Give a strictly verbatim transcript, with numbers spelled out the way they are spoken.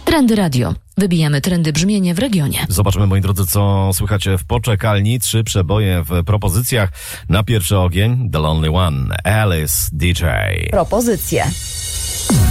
Trendy Radio. Wybijamy trendy brzmienie w regionie. Zobaczmy, moi drodzy, co słychać w poczekalni. Trzy przeboje w propozycjach. Na pierwszy ogień The Lonely One, Alice D J. Propozycje.